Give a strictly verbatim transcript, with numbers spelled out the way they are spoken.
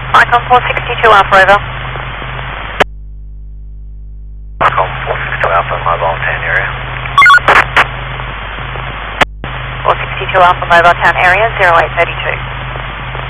Icon four sixty-two Alpha, over. Icon four sixty-two Alpha, mobile ten area. four sixty-two Alpha, mobile town area, zero eight three two.